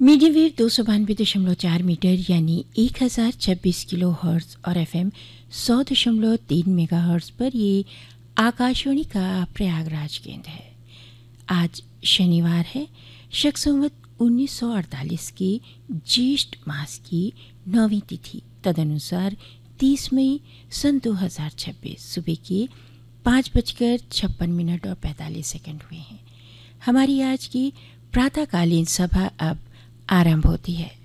Medium wave 292.4 metre यानी 1026 kilo hertz और FM 100.3 mega hertz पर ये आकाशवाणी का प्रयागराज केंद्र है। आज शनिवार है, शक संवत 1948 की ज्येष्ठ मास की 9वीं तिथि, तदनुसार 30 मई सन 2026 सुबह के 5:56 और 45 सेकंड हुए हैं। हमारी आज की प्रातःकालीन सभा अब आरंभ होती है।